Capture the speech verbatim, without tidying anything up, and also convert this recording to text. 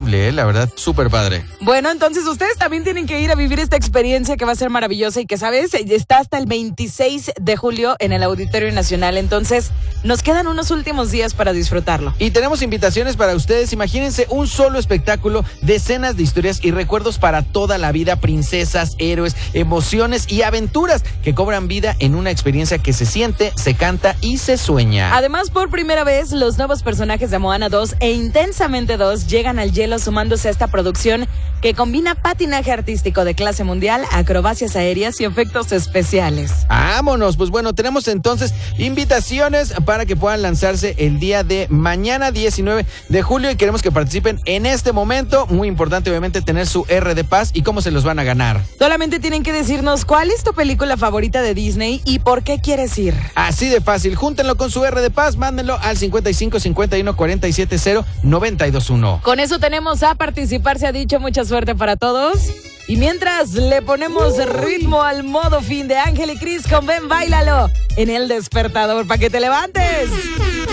increíble, ¿eh? La verdad, súper padre. Bueno, entonces ustedes también tienen que ir a vivir esta experiencia que va a ser maravillosa y que, ¿sabes? Está hasta el veintiséis de julio en el Auditorio Nacional. Entonces, nos quedan unos últimos días para disfrutarlo. Y tenemos invitaciones para ustedes. Imagínense un solo espectáculo, decenas de historias y recuerdos para toda la vida, princesas, héroes, emociones y aventuras que cobran vida en una experiencia que se siente, se canta y se sueña. Además, por primera vez, los nuevos personajes de Moana dos e Intensamente dos llegan al hielo sumándose a esta producción que combina patinaje artístico de clase mundial, acrobacias aéreas y efectos especiales. ¡Vámonos! Pues bueno, tenemos entonces invitaciones para que puedan lanzarse el día de mañana, diecinueve de julio, y queremos que participen en este momento. Muy importante, obviamente, tener su R de Paz y cómo se los van a ganar. Solamente tienen que decirnos cuál es tu película favorita de Disney y por qué quieres ir. Así de fácil, júntenlo con su R de Paz, mándenlo al cincuenta y cinco cincuenta y uno cuarenta y siete cero noventa y dos uno. Con eso tenemos a participar, se ha dicho, mucha suerte para todos. Y mientras le ponemos Uy. ritmo al modo fin de Ángel y Cris con Ven, Báilalo en El Despertador para que te levantes.